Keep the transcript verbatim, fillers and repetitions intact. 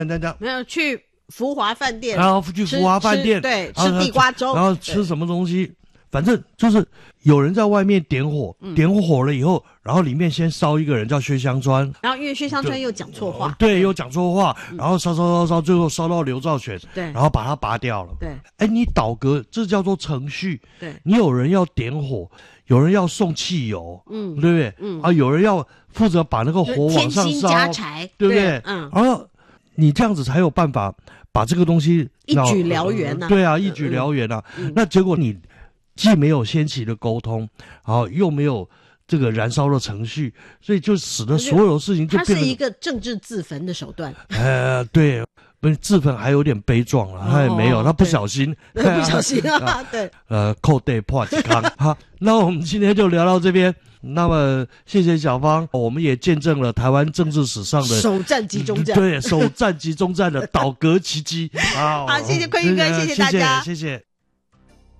等等， 没有去福华饭店， 然后去福华饭店， 对，吃地瓜粥， 然后吃什么东西，反正就是有人在外面点火，嗯、点火了以后，然后里面先烧一个人叫薛香川， 然后因为薛香川又讲错话， 对，又讲错话，然后烧烧烧烧，最后烧到刘兆全， 对， 然后把他拔掉了， 对， 哎，你倒戈，这叫做程序， 对， 你有人要点火，有人要送汽油，嗯，对不对？嗯，啊，有人要负责把那个火往上烧， 加柴， 对不对？嗯，然后你这样子才有办法把这个东西一举燎原呐、 啊呃，对啊，一举燎原啊。嗯、那结果你既没有先期的沟通，然后又没有这个燃烧的程序，所以就使得所有事情就变成它是一个政治自焚的手段。 呃，对，不是自焚还有点悲壮了，他、哦、也没有，他不小心， 不小心啊，对， 呃，扣对破几康。好，那我们今天就聊到这边。那么，谢谢小芳，我们也见证了台湾政治史上的首战集中战， 对，首战集中战的倒戈奇迹。好， 好，谢谢坤玉哥，谢谢大家， 谢谢。谢谢